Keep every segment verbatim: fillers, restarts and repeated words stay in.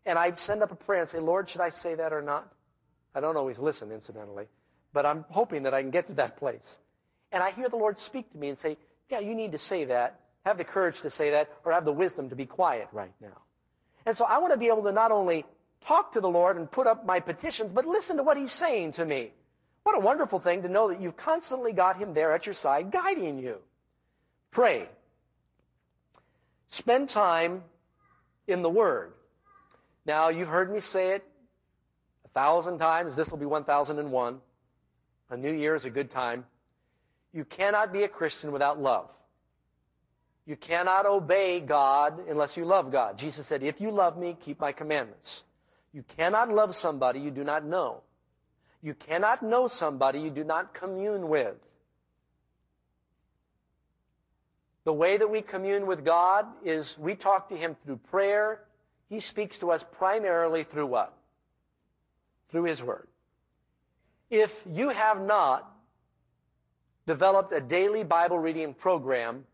And I'd send up a prayer and say, Lord, should I say that or not? I don't always listen, incidentally, but I'm hoping that I can get to that place. And I hear the Lord speak to me and say, yeah, you need to say that. Have the courage to say that, or have the wisdom to be quiet right now. And so I want to be able to not only talk to the Lord and put up my petitions, but listen to what He's saying to me. What a wonderful thing to know that you've constantly got Him there at your side, guiding you. Pray. Spend time in the Word. Now, you've heard me say it a thousand times. This will be one thousand and one. A new year is a good time. You cannot be a Christian without love. You cannot obey God unless you love God. Jesus said, if you love me, keep my commandments. You cannot love somebody you do not know. You cannot know somebody you do not commune with. The way that we commune with God is we talk to Him through prayer. He speaks to us primarily through what? Through His Word. If you have not developed a daily Bible reading program,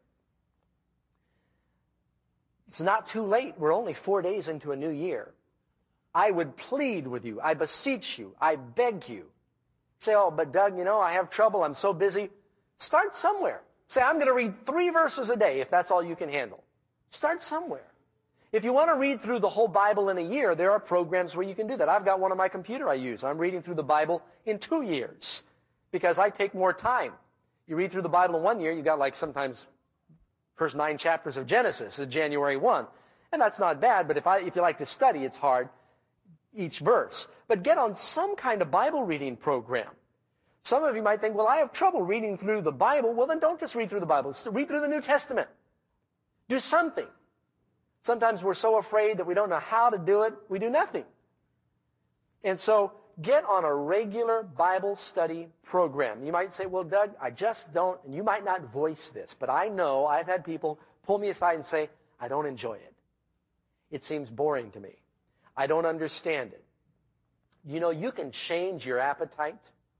it's not too late. We're only four days into a new year. I would plead with you. I beseech you. I beg you. Say, oh, but Doug, you know, I have trouble. I'm so busy. Start somewhere. Say, I'm going to read three verses a day if that's all you can handle. Start somewhere. If you want to read through the whole Bible in a year, there are programs where you can do that. I've got one on my computer I use. I'm reading through the Bible in two years because I take more time. You read through the Bible in one year, you got like sometimes first nine chapters of Genesis is January first. And that's not bad, but if I if you like to study, it's hard, each verse. But get on some kind of Bible reading program. Some of you might think, well, I have trouble reading through the Bible. Well, then don't just read through the Bible. Read through the New Testament. Do something. Sometimes we're so afraid that we don't know how to do it, we do nothing. And so get on a regular Bible study program. You might say, well, Doug, I just don't, and you might not voice this, but I know I've had people pull me aside and say, I don't enjoy it. It seems boring to me. I don't understand it. You know, you can change your appetite.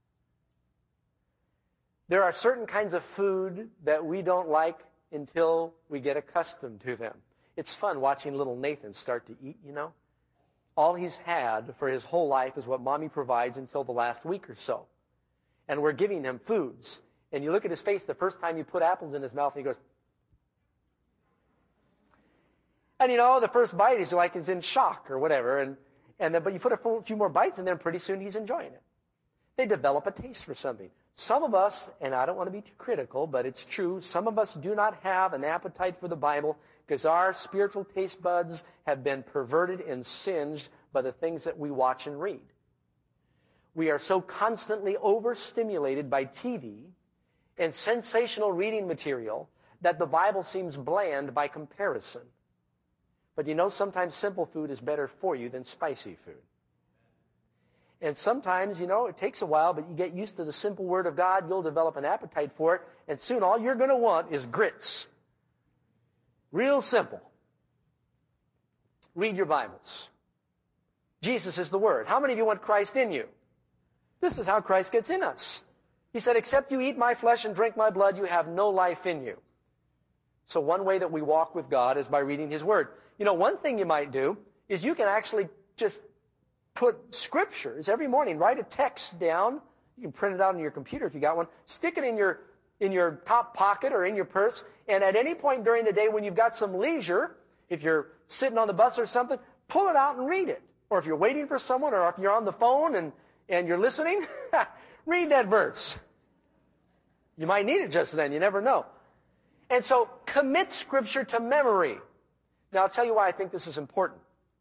There are certain kinds of food that we don't like until we get accustomed to them. It's fun watching little Nathan start to eat, you know. All he's had for his whole life is what Mommy provides until the last week or so. And we're giving him foods. And you look at his face the first time you put apples in his mouth, and he goes, and you know, the first bite he's like he's in shock or whatever. And, and then, but you put a few more bites, and then pretty soon he's enjoying it. They develop a taste for something. Some of us, and I don't want to be too critical, but it's true, some of us do not have an appetite for the Bible because our spiritual taste buds have been perverted and singed by the things that we watch and read. We are so constantly overstimulated by T V and sensational reading material that the Bible seems bland by comparison. But you know, sometimes simple food is better for you than spicy food. And sometimes, you know, it takes a while, but you get used to the simple Word of God, you'll develop an appetite for it, and soon all you're going to want is grits. Real simple. Read your Bibles. Jesus is the Word. How many of you want Christ in you? This is how Christ gets in us. He said, except you eat my flesh and drink my blood, you have no life in you. So one way that we walk with God is by reading His Word. You know, one thing you might do is you can actually just put scriptures every morning. Write a text down. You can print it out on your computer if you got one. Stick it in your in your top pocket or in your purse. And at any point during the day when you've got some leisure, if you're sitting on the bus or something, pull it out and read it. Or if you're waiting for someone, or if you're on the phone and, and you're listening, read that verse. You might need it just then. You never know. And so commit Scripture to memory. Now, I'll tell you why I think this is important.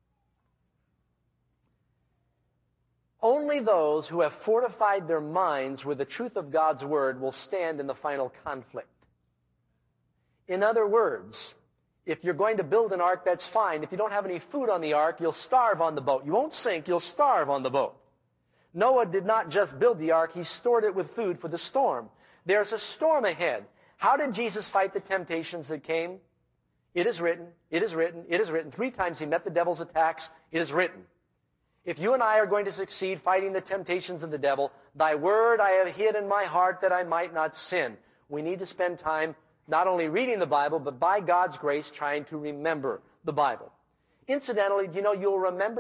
Only those who have fortified their minds with the truth of God's Word will stand in the final conflict. In other words, if you're going to build an ark, that's fine. If you don't have any food on the ark, you'll starve on the boat. You won't sink, you'll starve on the boat. Noah did not just build the ark, he stored it with food for the storm. There's a storm ahead. How did Jesus fight the temptations that came? It is written, it is written, it is written. Three times he met the devil's attacks. It is written. If you and I are going to succeed fighting the temptations of the devil, thy word I have hid in my heart that I might not sin. We need to spend time not only reading the Bible, but by God's grace trying to remember the Bible. Incidentally, you know, you'll remember